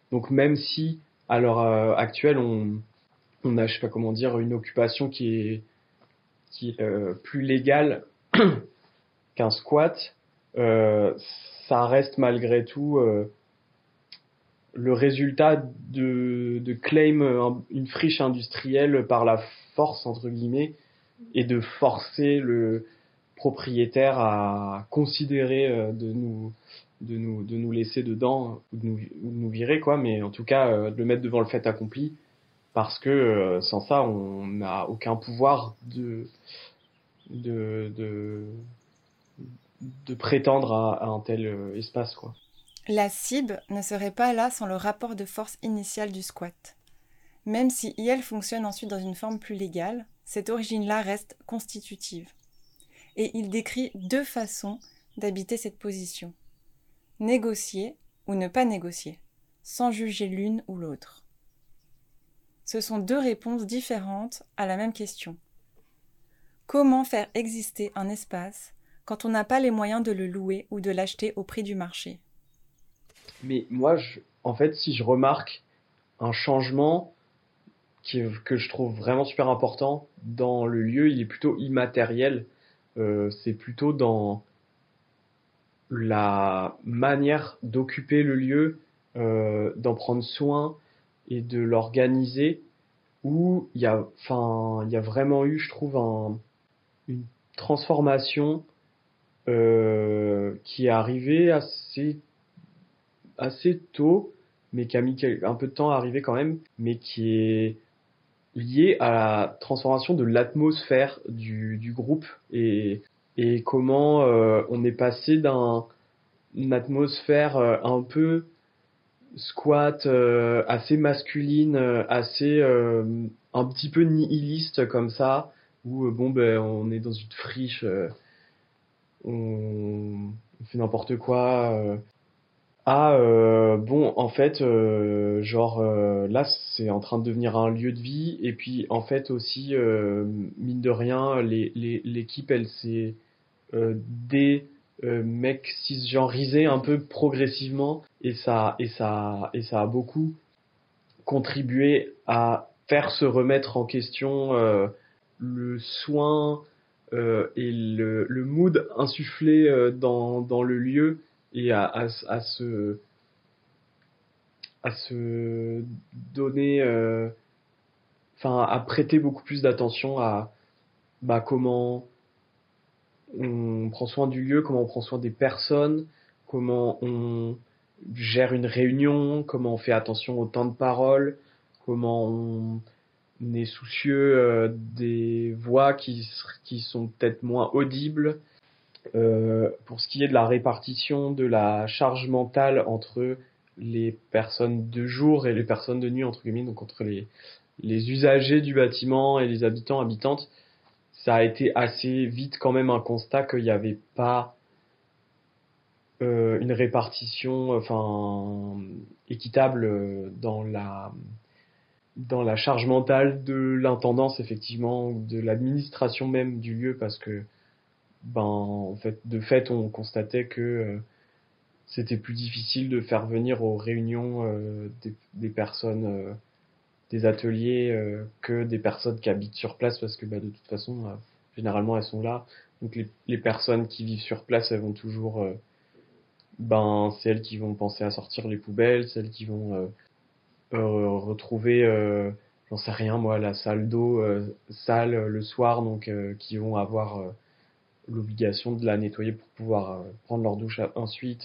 Donc même si à l'heure actuelle on a, je sais pas comment dire, une occupation qui est plus légale qu'un squat, euh, ça reste malgré tout le résultat de claim une friche industrielle par la force entre guillemets et de forcer le propriétaire à considérer de nous laisser dedans ou de nous virer quoi, mais en tout cas de le mettre devant le fait accompli parce que sans ça on n'a aucun pouvoir de, de, de prétendre à un tel espace quoi. La cible ne serait pas là sans le rapport de force initial du squat. Même si IL fonctionne ensuite dans une forme plus légale, cette origine-là reste constitutive. Et il décrit deux façons d'habiter cette position. Négocier ou ne pas négocier, sans juger l'une ou l'autre. Ce sont deux réponses différentes à la même question. Comment faire exister un espace quand on n'a pas les moyens de le louer ou de l'acheter au prix du marché ? Mais moi, en fait, si je remarque un changement que je trouve vraiment super important dans le lieu, il est plutôt immatériel. C'est plutôt dans la manière d'occuper le lieu, d'en prendre soin et de l'organiser, où il y a vraiment eu, je trouve, une transformation qui est arrivée assez tôt, mais qui a mis un peu de temps à arriver quand même, mais qui est liée à la transformation de l'atmosphère du groupe et comment on est passé d'une atmosphère un peu squat, assez masculine, assez un petit peu nihiliste comme ça, où bon ben on est dans une friche, on fait n'importe quoi. Bon en fait là c'est en train de devenir un lieu de vie et puis en fait aussi mine de rien l'équipe elle s'est des mecs cisgenrisés un peu progressivement et ça a beaucoup contribué à faire se remettre en question le soin et le mood insufflé dans le lieu et à se donner à prêter beaucoup plus d'attention à comment on prend soin du lieu, comment on prend soin des personnes, comment on gère une réunion, comment on fait attention au temps de parole, comment on est soucieux des voix qui sont peut-être moins audibles. Pour ce qui est de la répartition de la charge mentale entre les personnes de jour et les personnes de nuit, entre guillemets, donc entre les usagers du bâtiment et les habitants, habitantes, ça a été assez vite quand même un constat qu'il n'y avait pas une répartition équitable dans la charge mentale de l'intendance effectivement, de l'administration même du lieu parce que en fait de fait on constatait que c'était plus difficile de faire venir aux réunions des personnes des ateliers que des personnes qui habitent sur place parce que de toute façon généralement elles sont là donc les personnes qui vivent sur place elles vont toujours c'est elles qui vont penser à sortir les poubelles, celles qui vont retrouver j'en sais rien moi la salle d'eau sale le soir donc qui vont avoir l'obligation de la nettoyer pour pouvoir prendre leur douche ensuite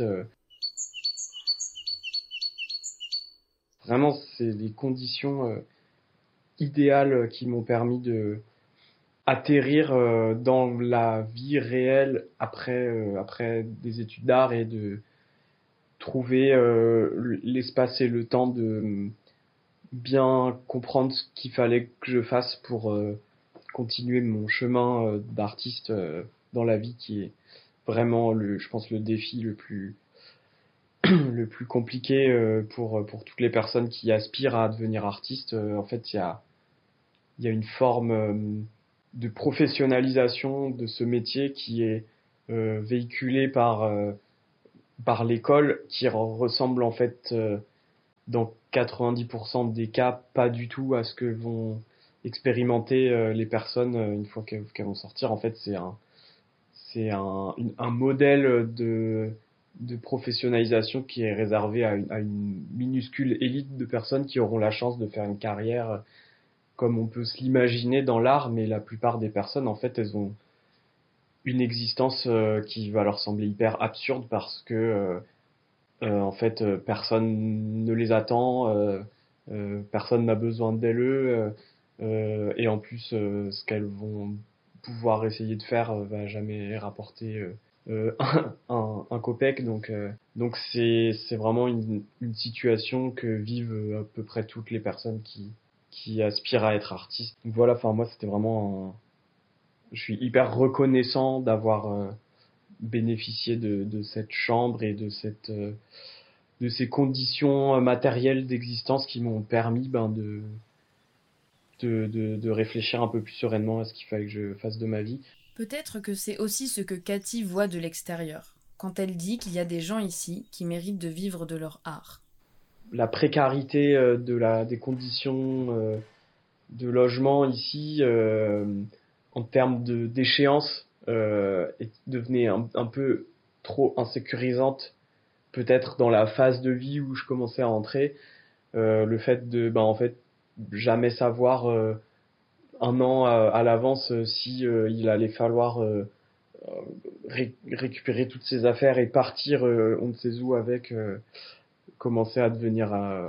vraiment c'est les conditions idéales qui m'ont permis de atterrir dans la vie réelle après des études d'art et de trouver l'espace et le temps de bien comprendre ce qu'il fallait que je fasse pour continuer mon chemin d'artiste dans la vie qui est vraiment je pense le défi le plus le plus compliqué pour toutes les personnes qui aspirent à devenir artistes. En fait, il y a une forme de professionnalisation de ce métier qui est véhiculée par l'école qui ressemble en fait dans 90% des cas, pas du tout à ce que vont expérimenter les personnes une fois qu'elles vont sortir. En fait, c'est un modèle de professionnalisation qui est réservé à une minuscule élite de personnes qui auront la chance de faire une carrière comme on peut se l'imaginer dans l'art, mais la plupart des personnes, en fait, elles ont une existence qui va leur sembler hyper absurde parce que en fait personne ne les attend, personne n'a besoin d'elles, et en plus ce qu'elles vont pouvoir essayer de faire va jamais rapporter un copec, donc c'est vraiment une situation que vivent à peu près toutes les personnes qui aspirent à être artistes. Donc voilà, enfin moi c'était vraiment je suis hyper reconnaissant d'avoir bénéficié de cette chambre et de ces conditions matérielles d'existence qui m'ont permis de réfléchir un peu plus sereinement à ce qu'il fallait que je fasse de ma vie. Peut-être que c'est aussi ce que Cathy voit de l'extérieur, quand elle dit qu'il y a des gens ici qui méritent de vivre de leur art. La précarité des conditions de logement ici, en termes d'échéance, devenait un peu trop insécurisante, peut-être dans la phase de vie où je commençais à entrer. Le fait de en fait jamais savoir un an à l'avance si il allait falloir récupérer toutes ses affaires et partir on ne sait où avec, commençait à devenir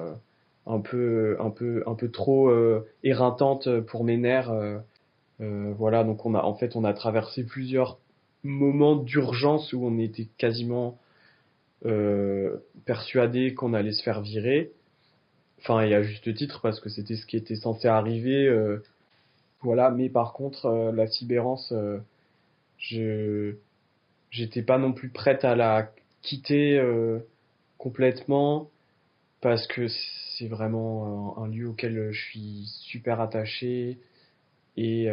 un peu trop éreintante pour mes nerfs. Voilà, donc on a traversé plusieurs moments d'urgence où on était quasiment persuadé qu'on allait se faire virer. Enfin, et à juste titre, parce que c'était ce qui était censé arriver. Voilà, mais par contre, la Sibérance, je j'étais pas non plus prête à la quitter complètement, parce que c'est vraiment un lieu auquel je suis super attaché. Et,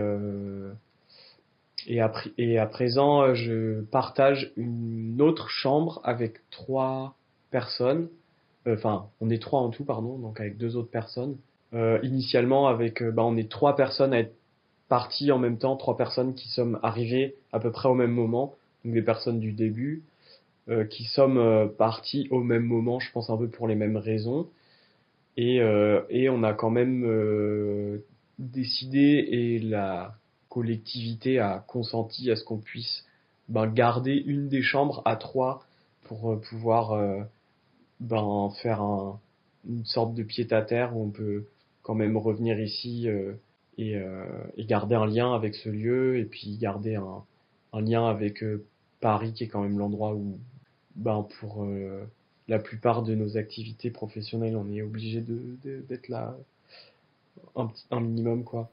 et à présent, je partage une autre chambre avec 3 personnes. Enfin, on est 3 en tout, pardon, donc avec 2 autres personnes. Initialement, on est 3 personnes à être parties en même temps, 3 personnes qui sommes arrivées à peu près au même moment, donc des personnes du début, qui sommes parties au même moment, je pense un peu pour les mêmes raisons. Et on a quand même décidé, et la collectivité a consenti à ce qu'on puisse garder une des chambres à 3 pour pouvoir faire une sorte de pied-à-terre où on peut quand même revenir ici et garder un lien avec ce lieu, et puis garder un lien avec Paris, qui est quand même l'endroit où pour la plupart de nos activités professionnelles on est obligé d'être là un minimum, quoi.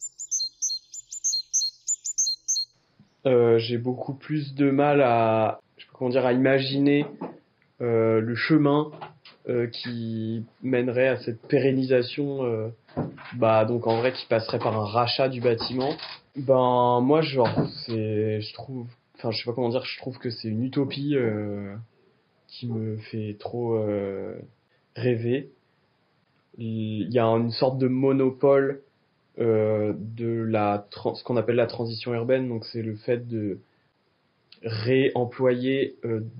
J'ai beaucoup plus de mal à imaginer le chemin qui mènerait à cette pérennisation, donc en vrai qui passerait par un rachat du bâtiment. Moi je trouve, enfin je sais pas comment dire, je trouve que c'est une utopie qui me fait trop rêver. Il y a une sorte de monopole ce qu'on appelle la transition urbaine, donc c'est le fait de réemployer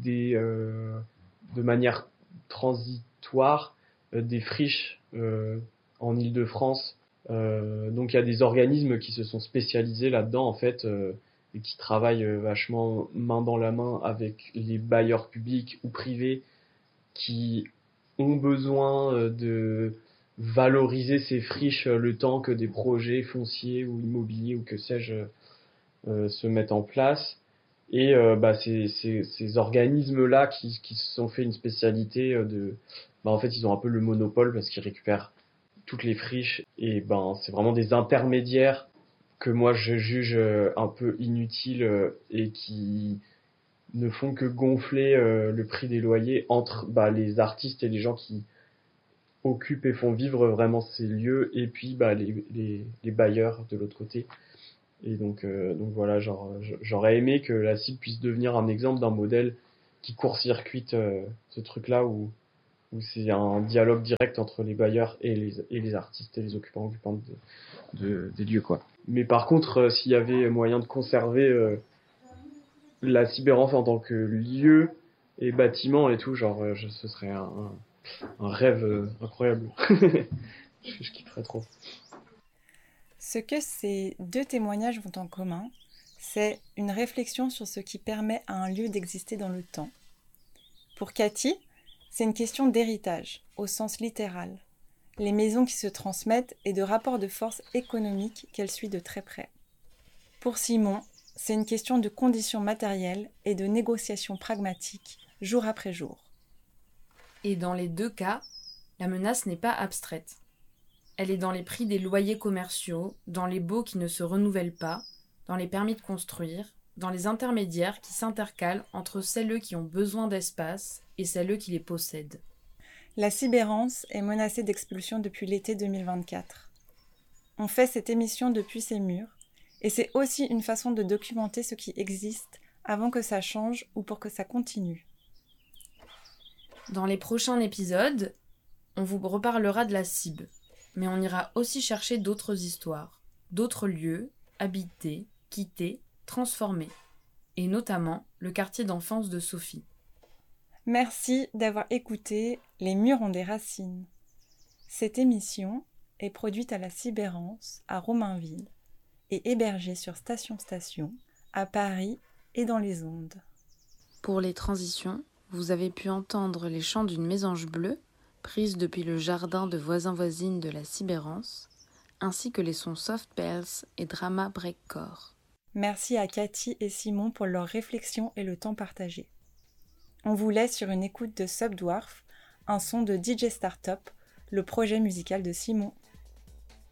de manière transitoire des friches en Île-de-France. Donc il y a des organismes qui se sont spécialisés là-dedans en fait, et qui travaillent vachement main dans la main avec les bailleurs publics ou privés qui ont besoin de valoriser ces friches le temps que des projets fonciers ou immobiliers ou que sais-je se mettent en place. Et ces organismes-là qui se sont fait une spécialité en fait, ils ont un peu le monopole parce qu'ils récupèrent toutes les friches, et c'est vraiment des intermédiaires que moi je juge un peu inutiles et qui ne font que gonfler le prix des loyers entre les artistes et les gens qui occupent et font vivre vraiment ces lieux, et puis les bailleurs de l'autre côté. Et donc voilà, j'aurais aimé que la cible puisse devenir un exemple d'un modèle qui court-circuite ce truc-là, où où c'est un dialogue direct entre les bailleurs et les artistes et les occupants des lieux, quoi. Mais par contre, s'il y avait moyen de conserver la Sibérance en tant que lieu et bâtiment et tout, genre, ce serait un rêve incroyable. Je kifferais trop. Ce que ces deux témoignages ont en commun, c'est une réflexion sur ce qui permet à un lieu d'exister dans le temps. Pour Cathy, c'est une question d'héritage, au sens littéral. Les maisons qui se transmettent et de rapports de force économiques qu'elle suit de très près. Pour Simon, c'est une question de conditions matérielles et de négociations pragmatiques, jour après jour. Et dans les deux cas, la menace n'est pas abstraite. Elle est dans les prix des loyers commerciaux, dans les baux qui ne se renouvellent pas, dans les permis de construire, dans les intermédiaires qui s'intercalent entre celles qui ont besoin d'espace et celles qui les possèdent. La Sibérance est menacée d'expulsion depuis l'été 2024. On fait cette émission depuis ces murs, et c'est aussi une façon de documenter ce qui existe avant que ça change ou pour que ça continue. Dans les prochains épisodes, on vous reparlera de la Sib, mais on ira aussi chercher d'autres histoires, d'autres lieux, habités, quittés, transformés, et notamment le quartier d'enfance de Sophie. Merci d'avoir écouté Les murs ont des racines. Cette émission est produite à la Sibérance, à Romainville, et hébergée sur Station Station, à Paris et dans les ondes. Pour les transitions, vous avez pu entendre les chants d'une mésange bleue, prise depuis le jardin de voisins-voisines de la Sibérance, ainsi que les sons soft bells et drama breakcore. Merci à Cathy et Simon pour leurs réflexions et le temps partagé. On vous laisse sur une écoute de Subdwarf, un son de DJ Startup, le projet musical de Simon.